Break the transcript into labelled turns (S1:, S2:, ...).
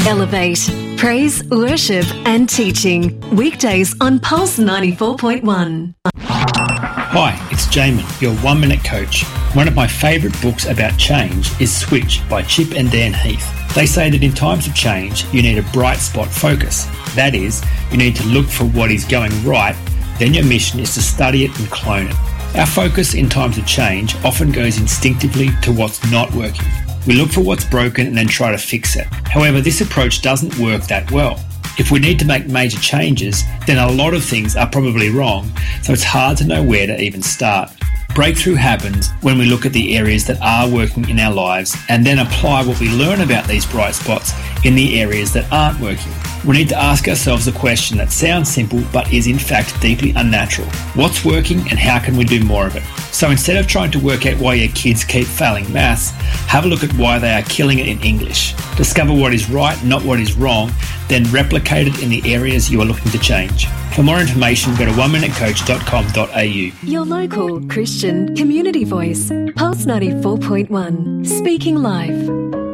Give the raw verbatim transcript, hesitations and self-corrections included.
S1: Elevate. Praise, worship and teaching. Weekdays on Pulse ninety-four point one.
S2: Hi, it's Jamin, your one-minute coach. One of my favourite books about change is Switch by Chip and Dan Heath. They say that in times of change, you need a bright spot focus. That is, you need to look for what is going right, then your mission is to study it and clone it. Our focus in times of change often goes instinctively to what's not working. We look for what's broken and then try to fix it. However, this approach doesn't work that well. If we need to make major changes, then a lot of things are probably wrong, so it's hard to know where to even start. Breakthrough happens when we look at the areas that are working in our lives and then apply what we learn about these bright spots in the areas that aren't working. We need to ask ourselves a question that sounds simple but is in fact deeply unnatural. What's working and how can we do more of it? So instead of trying to work out why your kids keep failing maths, have a look at why they are killing it in English. Discover what is right, not what is wrong, then replicate it in the areas you are looking to change. For more information, go to one minute coach dot com dot a u.
S1: Your local Christian community voice. Pulse ninety-four point one. Speaking life.